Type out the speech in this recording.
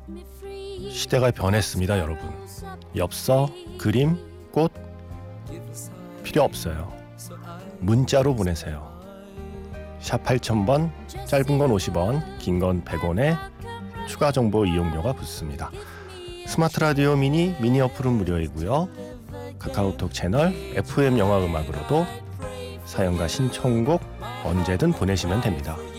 시대가 변했습니다, 여러분. 엽서, 그림, 꽃 필요 없어요. 문자로 보내세요. 샵 8000번, 짧은 건 50원, 긴 건 100원에 추가 정보 이용료가 붙습니다. 스마트 라디오 미니 어플은 무료이고요. 카카오톡 채널 FM 영화 음악으로도 사연과 신청곡 언제든 보내시면 됩니다.